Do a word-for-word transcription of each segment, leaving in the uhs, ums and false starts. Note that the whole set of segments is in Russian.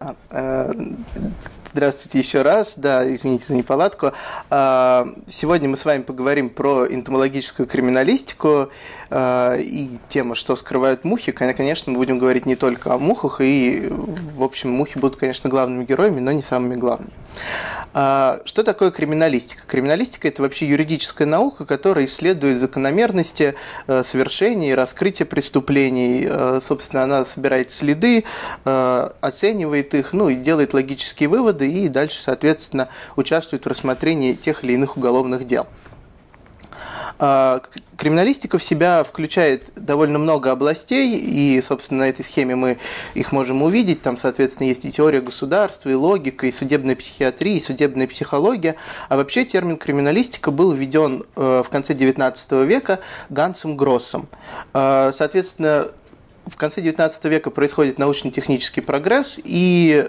А, э, Здравствуйте еще раз. Да, извините за неполадку. А, Сегодня мы с вами поговорим про энтомологическую криминалистику а, и тему, что скрывают мухи. Конечно, мы будем говорить не только о мухах, и, в общем, мухи будут, конечно, главными героями, но не самыми главными. А, Что такое криминалистика? Криминалистика – это вообще юридическая наука, которая исследует закономерности э, совершения и раскрытия преступлений. Э, Собственно, она собирает следы, э, оценивает их, ну и делает логические выводы, и дальше, соответственно, участвует в рассмотрении тех или иных уголовных дел. Криминалистика в себя включает довольно много областей, и, собственно, на этой схеме мы их можем увидеть. Там, соответственно, есть и теория государства, и логика, и судебная психиатрия, и судебная психология. А вообще термин криминалистика был введен в конце девятнадцатого века Гансом Гроссом. Соответственно, в конце девятнадцатого века происходит научно-технический прогресс, и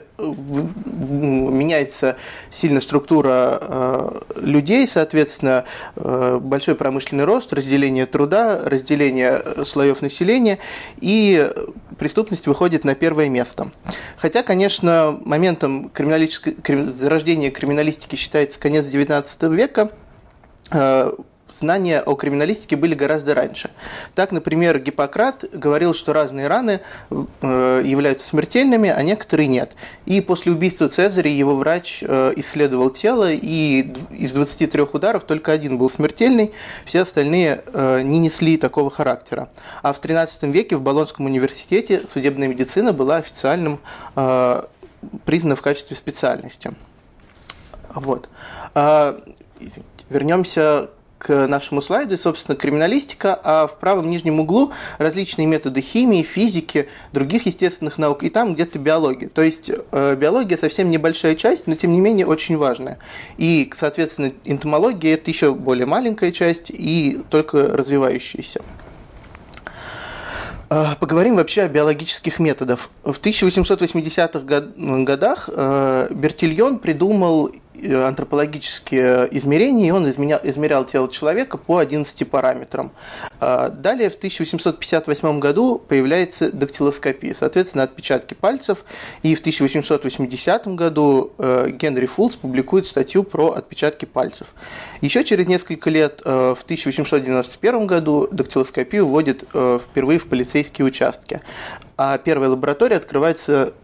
меняется сильно структура людей, соответственно, большой промышленный рост, разделение труда, разделение слоев населения, и преступность выходит на первое место. Хотя, конечно, моментом криминалистической, зарождения криминалистики считается конец девятнадцатого века, знания о криминалистике были гораздо раньше. Так, например, Гиппократ говорил, что разные раны являются смертельными, а некоторые нет. И после убийства Цезаря его врач исследовал тело, и из двадцати трёх ударов только один был смертельный, все остальные не несли такого характера. А в тринадцатом веке в Болонском университете судебная медицина была официальным признана в качестве специальности. Вот. Извините. Вернемся к нашему слайду, и, собственно, криминалистика, а в правом нижнем углу различные методы химии, физики, других естественных наук, и там где-то биология. То есть э, биология совсем небольшая часть, но тем не менее очень важная. И, соответственно, энтомология – это еще более маленькая часть и только развивающаяся. Поговорим вообще о биологических методах. В тысяча восемьсот восьмидесятых годах Бертильон придумал антропологические измерения, и он измерял, измерял тело человека по одиннадцати параметрам. Далее, в тысяча восемьсот пятьдесят восьмом году появляется дактилоскопия, соответственно, отпечатки пальцев, и в тысяча восемьсот восьмидесятом году Генри Фулс публикует статью про отпечатки пальцев. Еще через несколько лет, в тысяча восемьсот девяносто первом году, дактилоскопию вводят впервые в полицейские участки, а первая лаборатория открывается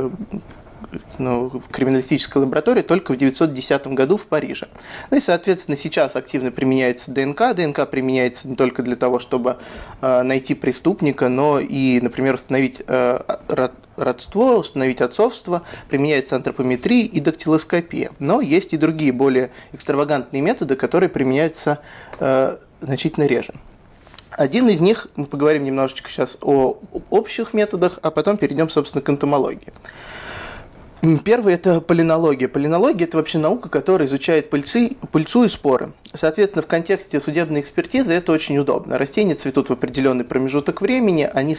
Ну, в криминалистической лаборатории только в девятьсот десятом году в Париже. Ну и, соответственно, сейчас активно применяется ДНК. ДНК применяется не только для того, чтобы э, найти преступника, но и, например, установить э, родство, установить отцовство. Применяется антропометрия и дактилоскопия. Но есть и другие, более экстравагантные методы, которые применяются э, значительно реже. Один из них, мы поговорим немножечко сейчас о общих методах, а потом перейдем, собственно, к энтомологии. Первый – это полинология. Полинология – это вообще наука, которая изучает пыльцы, пыльцу и споры. Соответственно, в контексте судебной экспертизы это очень удобно. Растения цветут в определенный промежуток времени, они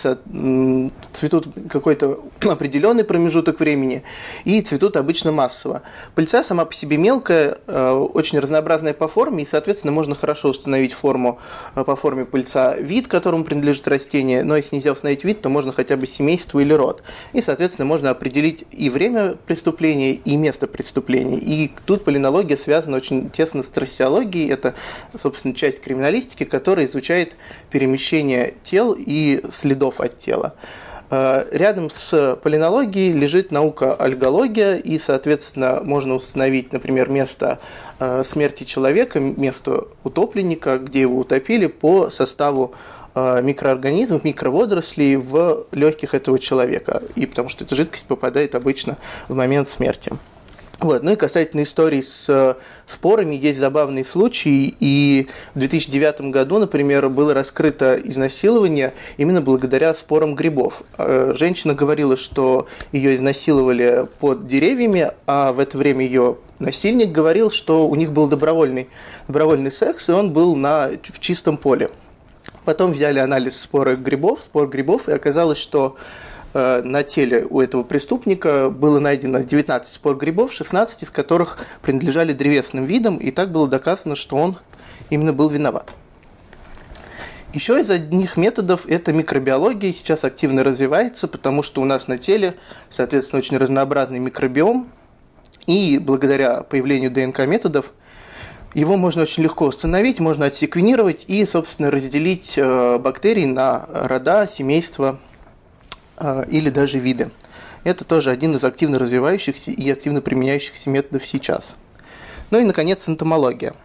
цветут какой-то определенный промежуток времени и цветут обычно массово. Пыльца сама по себе мелкая, очень разнообразная по форме, и, соответственно, можно хорошо установить форму по форме пыльца, вид, которому принадлежит растение, но если нельзя установить вид, то можно хотя бы семейство или род. И, соответственно, можно определить и время преступления, и место преступления. И тут полинология связана очень тесно с трассеологией. Это, собственно, часть криминалистики, которая изучает перемещение тел и следов от тела. Рядом с полинологией лежит наука альгология, и, соответственно, можно установить, например, место смерти человека, место утопленника, где его утопили, по составу микроорганизмов, микроводорослей в легких этого человека, и потому что эта жидкость попадает обычно в момент смерти. Вот. Ну и касательно истории с спорами, есть забавные случаи, и в две тысячи девятом году, например, было раскрыто изнасилование именно благодаря спорам грибов. Женщина говорила, что ее изнасиловали под деревьями, а в это время ее насильник говорил, что у них был добровольный, добровольный секс, и он был на, в чистом поле. Потом взяли анализ спора грибов, спор грибов, и оказалось, что э, на теле у этого преступника было найдено девятнадцать спор грибов, шестнадцать из которых принадлежали древесным видам, и так было доказано, что он именно был виноват. Еще из одних методов это микробиология, сейчас активно развивается, потому что у нас на теле, соответственно, очень разнообразный микробиом, и благодаря появлению ДНК-методов его можно очень легко установить, можно отсеквенировать и, собственно, разделить бактерии на рода, семейства или даже виды. Это тоже один из активно развивающихся и активно применяющихся методов сейчас. Ну и, наконец, энтомология.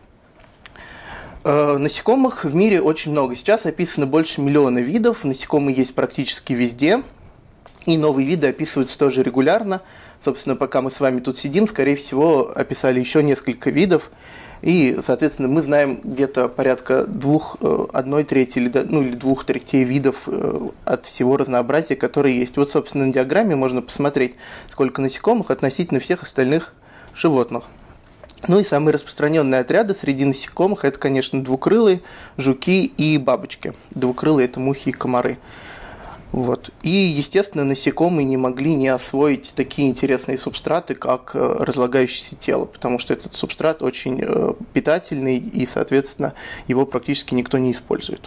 Насекомых в мире очень много. Сейчас описано больше миллиона видов. Насекомые есть практически везде. И новые виды описываются тоже регулярно. Собственно, пока мы с вами тут сидим, скорее всего, описали еще несколько видов. И, соответственно, мы знаем где-то порядка двух, одной трети или, ну, или двух третей видов от всего разнообразия, которое есть. Вот, собственно, на диаграмме можно посмотреть, сколько насекомых относительно всех остальных животных. Ну и самые распространенные отряды среди насекомых – это, конечно, двукрылые, жуки и бабочки. Двукрылые – это мухи и комары. Вот. И, естественно, насекомые не могли не освоить такие интересные субстраты, как разлагающееся тело, потому что этот субстрат очень питательный, и, соответственно, его практически никто не использует.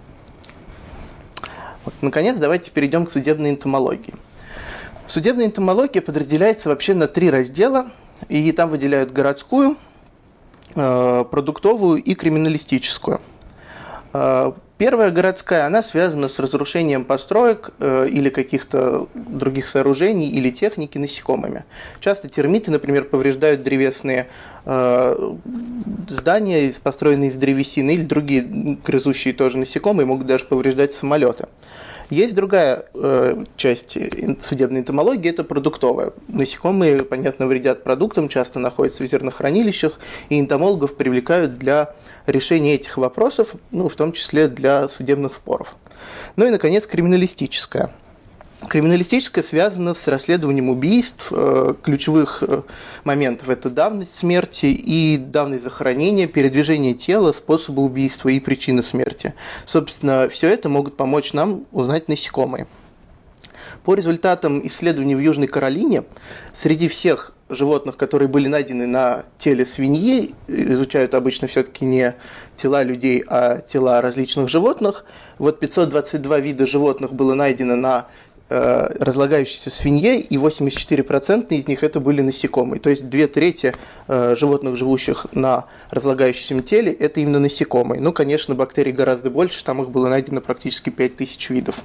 Вот. Наконец, давайте перейдем к судебной энтомологии. Судебная энтомология подразделяется вообще на три раздела, и там выделяют городскую, продуктовую и криминалистическую. Первая городская, она связана с разрушением построек э, или каких-то других сооружений или техники насекомыми. Часто термиты, например, повреждают древесные э, здания, построенные из древесины, или другие грызущие тоже насекомые могут даже повреждать самолеты. Есть другая э, часть судебной энтомологии, это продуктовая. Насекомые, понятно, вредят продуктам, часто находятся в зернохранилищах, и энтомологов привлекают для решения этих вопросов, ну, в том числе для судебных споров. Ну и, наконец, криминалистическая. Криминалистическая связана с расследованием убийств. Э, ключевых э, моментов – это давность смерти и давность захоронения, передвижение тела, способы убийства и причины смерти. Собственно, все это могут помочь нам узнать насекомые. По результатам исследований в Южной Каролине, среди всех животных, которые были найдены на теле свиньи, изучают обычно все-таки не тела людей, а тела различных животных, вот пятьсот двадцать два вида животных было найдено на разлагающейся свинье, и восемьдесят четыре процента из них это были насекомые. То есть две трети животных, живущих на разлагающемся теле, это именно насекомые. Ну, конечно, бактерий гораздо больше, там их было найдено практически пять тысяч видов.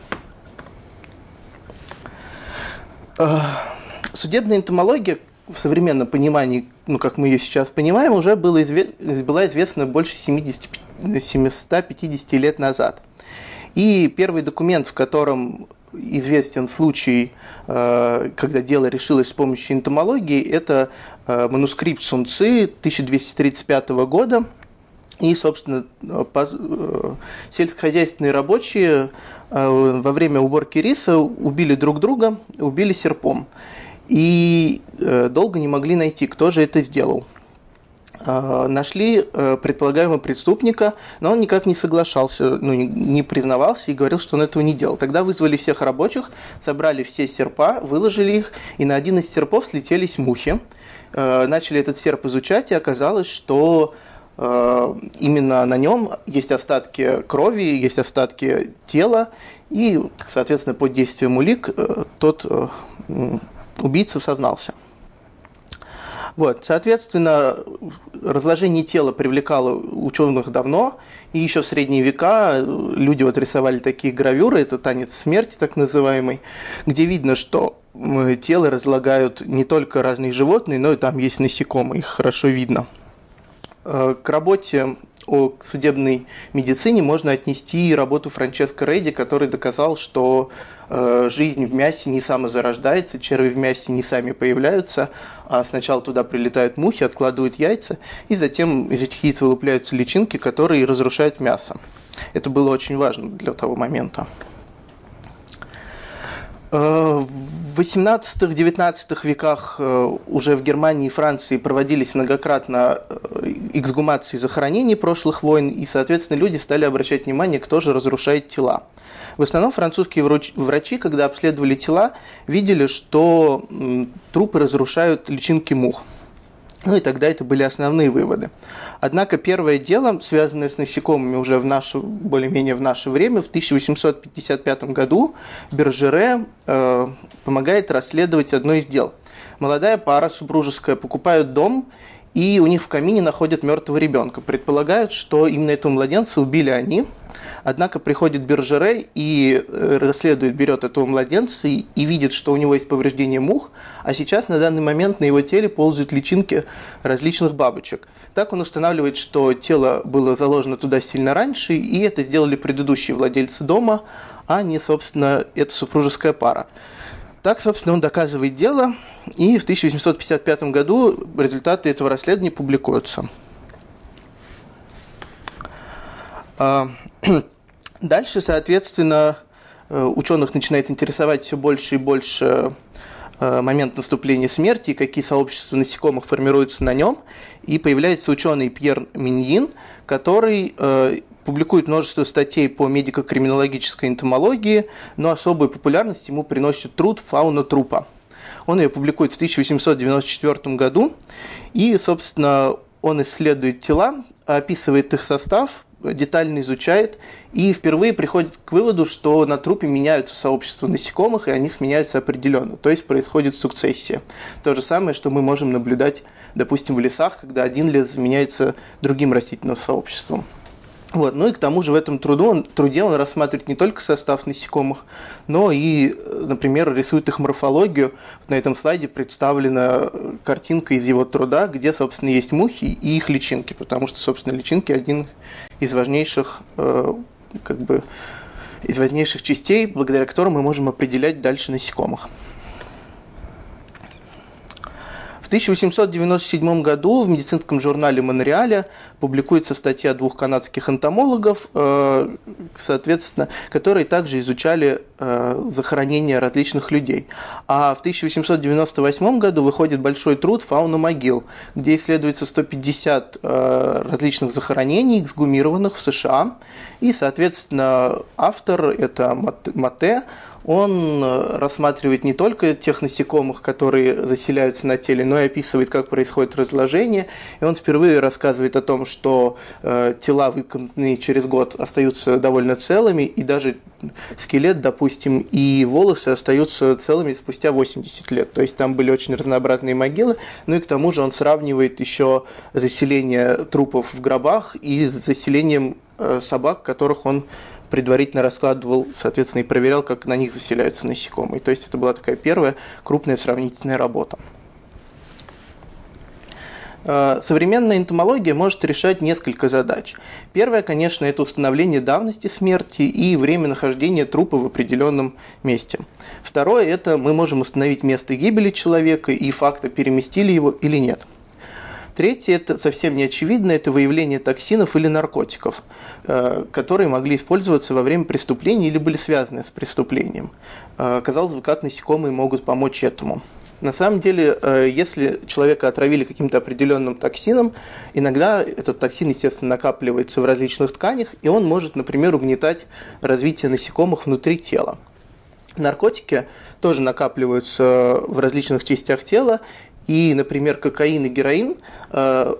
Судебная энтомология в современном понимании, ну, как мы ее сейчас понимаем, уже было изве- была известна больше семьсот пятьдесят лет назад. И первый документ, в котором известен случай, когда дело решилось с помощью энтомологии, это манускрипт Сун Цзы тысяча двести тридцать пятого года. И, собственно, сельскохозяйственные рабочие во время уборки риса убили друг друга, убили серпом. И долго не могли найти, кто же это сделал. Нашли предполагаемого преступника, но он никак не соглашался, ну, не признавался и говорил, что он этого не делал. Тогда вызвали всех рабочих, собрали все серпа, выложили их, и на один из серпов слетелись мухи. Начали этот серп изучать, и оказалось, что именно на нем есть остатки крови, есть остатки тела, и, соответственно, под действием улик тот убийца сознался. Вот, соответственно, разложение тела привлекало ученых давно, и еще в средние века люди вот рисовали такие гравюры, это танец смерти так называемый, где видно, что тело разлагают не только разные животные, но и там есть насекомые, их хорошо видно. К работе о судебной медицине можно отнести и работу Франческо Редди, который доказал, что э, жизнь в мясе не самозарождается, черви в мясе не сами появляются, а сначала туда прилетают мухи, откладывают яйца, и затем из этих яиц вылупляются личинки, которые разрушают мясо. Это было очень важно для того момента. В восемнадцатом-девятнадцатом веках уже в Германии и Франции проводились многократно эксгумации захоронений прошлых войн, и, соответственно, люди стали обращать внимание, кто же разрушает тела. В основном французские врачи, когда обследовали тела, видели, что трупы разрушают личинки мух. Ну и тогда это были основные выводы. Однако первое дело, связанное с насекомыми уже в наше, более-менее в наше время, в тысяча восемьсот пятьдесят пятом году Бержере э, помогает расследовать одно из дел. Молодая пара супружеская покупают дом, и у них в камине находят мертвого ребенка. Предполагают, что именно этого младенца убили они. Однако приходит Бержере и расследует, берет этого младенца и, и видит, что у него есть повреждение мух, а сейчас на данный момент на его теле ползают личинки различных бабочек. Так он устанавливает, что тело было заложено туда сильно раньше, и это сделали предыдущие владельцы дома, а не, собственно, эта супружеская пара. Так, собственно, он доказывает дело, и в тысяча восемьсот пятьдесят пятом году результаты этого расследования публикуются. Дальше, соответственно, ученых начинает интересовать все больше и больше момент наступления смерти и какие сообщества насекомых формируются на нем. И появляется ученый Пьер Миньин, который публикует множество статей по медико-криминологической энтомологии, но особую популярность ему приносит труд «Фауна трупа». Он ее публикует в тысяча восемьсот девяносто четвёртом году, и, собственно, он исследует тела, описывает их состав, детально изучает и впервые приходит к выводу, что на трупе меняются сообщества насекомых, и они сменяются определенно, то есть происходит сукцессия. То же самое, что мы можем наблюдать, допустим, в лесах, когда один лес заменяется другим растительным сообществом. Вот. Ну и к тому же в этом труду, он, труде он рассматривает не только состав насекомых, но и, например, рисует их морфологию. Вот на этом слайде представлена картинка из его труда, где, собственно, есть мухи и их личинки, потому что, собственно, личинки один из важнейших, э, как бы, из важнейших частей, благодаря которым мы можем определять дальше насекомых. В тысяча восемьсот девяносто седьмом году в медицинском журнале «Монреаля» публикуется статья двух канадских энтомологов, соответственно, которые также изучали захоронения различных людей. А в тысяча восемьсот девяносто восьмом году выходит большой труд «Фауна могил», где исследуется сто пятьдесят различных захоронений, эксгумированных в США. И, соответственно, автор, это Мате, он рассматривает не только тех насекомых, которые заселяются на теле, но и описывает, как происходит разложение. И он впервые рассказывает о том, что э, тела, выкопанные через год, остаются довольно целыми, и даже скелет, допустим, и волосы остаются целыми спустя восемьдесят лет. То есть там были очень разнообразные могилы. Ну и к тому же он сравнивает еще заселение трупов в гробах и с заселением э, собак, которых он предварительно раскладывал, соответственно, и проверял, как на них заселяются насекомые. То есть это была такая первая крупная сравнительная работа. Современная энтомология может решать несколько задач. Первое, конечно, это установление давности смерти и время нахождения трупа в определенном месте. Второе, это мы можем установить место гибели человека и факта, переместили его или нет. Третье, это совсем не очевидно, это выявление токсинов или наркотиков, которые могли использоваться во время преступления или были связаны с преступлением. Казалось бы, как насекомые могут помочь этому? На самом деле, если человека отравили каким-то определенным токсином, иногда этот токсин, естественно, накапливается в различных тканях, и он может, например, угнетать развитие насекомых внутри тела. Наркотики тоже накапливаются в различных частях тела, и, например, кокаин и героин э,